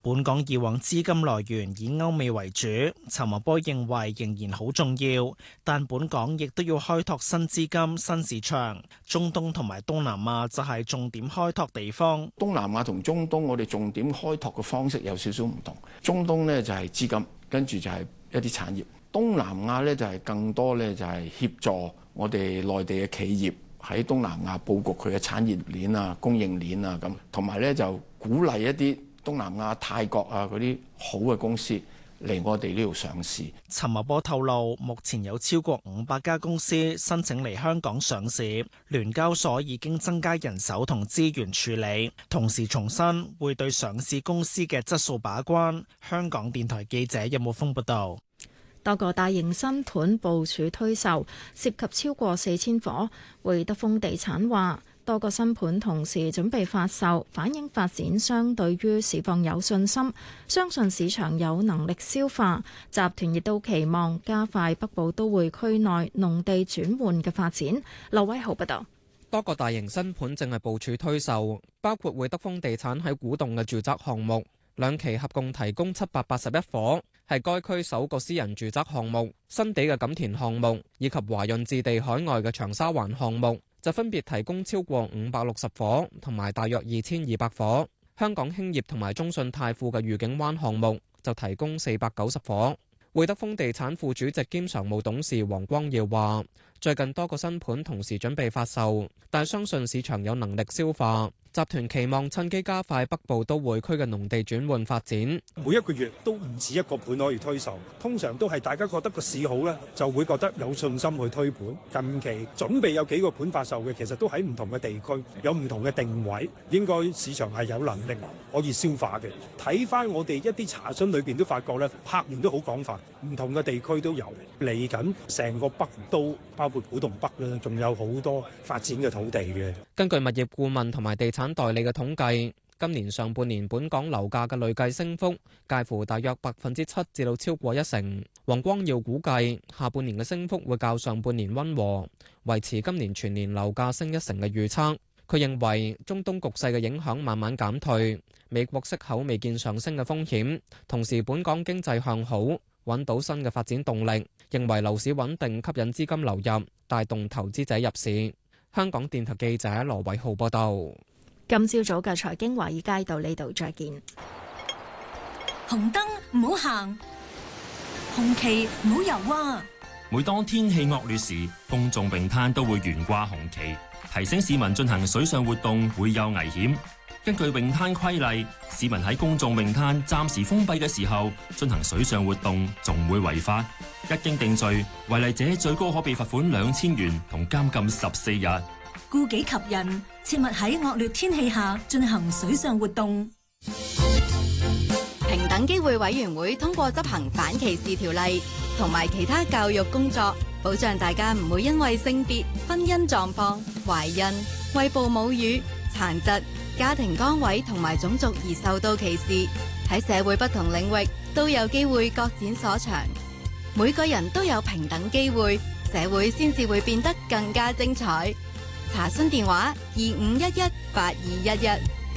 本港以往資金來源以歐美為主，陳茂波認為仍然好重要，但本港亦都要開拓新資金、新市場。中東同埋東南亞就係重點開拓地方。 東南亞同中東，我哋重點開拓嘅方式有少少唔同。中東呢就係資金，跟住就係一啲產業。東南亞呢就係更多呢就係協助我哋內地嘅企業喺東南亞佈局佢嘅產業鏈啊、供應鏈啊咁，同埋呢就鼓勵一啲東南亞、泰國啊嗰啲好嘅公司嚟我哋呢度上市。 陳茂波透露，目前有超過500家公司申請嚟香港上市，聯交所已經增加人手同資源處理，同時重申會對上市公司嘅質素把關。香港電台記者任慕峰報道。 多個大型新盤部署推售，涉及超過4000伙。會德豐地產話，多個新盤同時準備發售，反映發展商對於市況有信心，相信市場有能力消化。集團亦都期望加快北部都會區內農地轉換嘅發展。劉偉豪報道。 多個大型新盤正係部署推售，包括會德豐地產喺古洞嘅住宅項目，2期合共提供781伙，係該區首個私人住宅項目。新地嘅錦田項目以及華潤置地海外嘅長沙灣項目就分別提供超過560伙同埋大約2200伙。香港興業同埋中信泰富嘅愉景灣項目就提供490伙。會德豐地產副主席兼常務董事黃光耀話，最近多個新盤同時準備發售，但相信市場有能力消化。集團期望趁機加快北部都會區嘅農地轉換發展。 每一個月都唔止一個盤可以推售，通常都係大家覺得個市好咧，就會覺得有信心去推盤。近期準備有幾個盤發售嘅，其實都喺唔同嘅地區，有唔同嘅定位，應該市場係有能力可以消化嘅。睇翻我哋一啲查詢裏邊都發覺咧，客源都好廣泛，唔同嘅地區都有。嚟緊成個北都包括古洞北咧，仲有好多發展嘅土地嘅。 根據物業顧問同埋地產代理嘅統計，今年上半年本港樓價嘅累計升幅介乎大約7%至到超過1%。黃光耀估計下半年嘅升幅會較上半年溫和，維持今年全年樓價升1%嘅預測。佢認為中東局勢嘅影響慢慢減退，美國息口未見上升嘅風險，同時本港經濟向好，揾到新嘅發展動力，認為樓市穩定吸引資金流入，帶動投資者入市。香港電台記者羅偉浩報道。 今朝早嘅財經華爾街到呢度再見。 紅燈唔好行，紅旗唔好游啊！ 每當天氣惡劣時，公眾泳灘都會懸掛紅旗，提醒市民進行水上活動會有危險。根據泳灘規例，市民喺公眾泳灘暫時封閉嘅時候進行水上活動，仲會違法。一經定罪，違例者最高可被罰款2000元同監禁14日。 顧己及人，切勿喺惡劣天氣下進行水上活動。 平等機會委員會通過執行反歧視條例同埋其他教育工作，保障大家唔會因為性別、婚姻狀況、懷孕、餵哺母乳、殘疾、家庭崗位同埋種族而受到歧視。喺社會不同領域都有機會各展所長。每個人都有平等機會，社會先至會變得更加精彩。查詢電話25118211。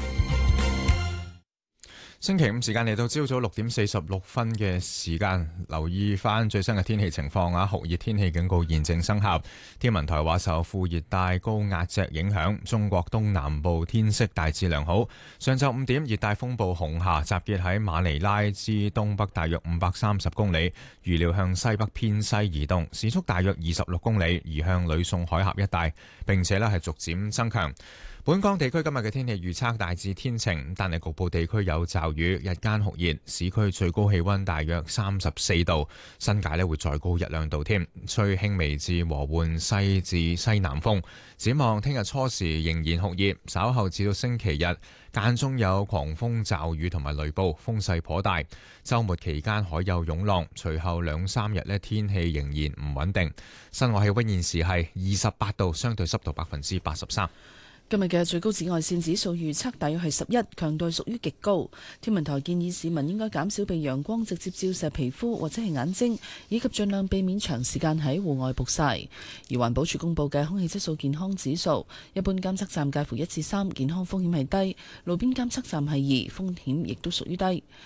星期五時間嚟到朝早6點46分嘅時間，留意翻最新嘅天氣情況啊！酷熱天氣警告現正生效。天文台話受副熱帶高壓脊影響，中國東南部天色大致良好。上晝5點，熱帶風暴紅霞集結喺馬尼拉之東北大約530公里，預料向西北偏西移動，時速大約26公里，移向呂宋海峽一帶，並且係逐漸增強。本港地區今日嘅天氣預測大致天晴，但係局部地區有驟雨，日間酷熱，市區最高氣溫大約34度，新界會再高1-2度添，吹輕微至和緩西至西南風。展望聽日初時仍然酷熱，稍後至到星期日間中有狂風驟雨同埋雷暴，風勢頗大。週末期間海有湧浪，隨後2-3日天氣仍然唔穩定。室外氣溫現時係28度，相對濕度83%。 今日嘅最高紫外線指數預測大約係11，強度屬於極高。天文台建議市民應該減少被陽光直接照射皮膚或者係眼睛，以及盡量避免長時間喺戶外曝曬。而環保署公布嘅空氣質素健康指數，一般監測站介乎1至3，健康風險係低；路邊監測站係2，風險亦都屬於低。